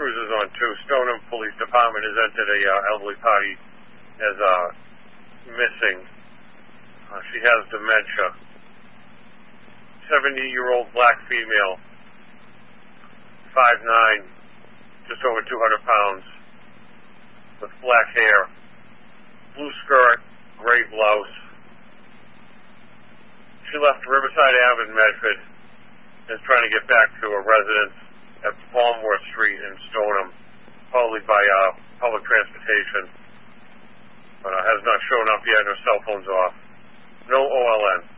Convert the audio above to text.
cruisers on too. Stoneham Police Department has entered a elderly party as missing. She has dementia. 70-year-old black female, 5'9", just over 200 pounds, with black hair, blue skirt, gray blouse. She left Riverside Ave in Medford and is trying to get back to a residence at Palmworth Street in Stoneham, probably by public transportation, but has not shown up yet and her cell phone's off. No OLN.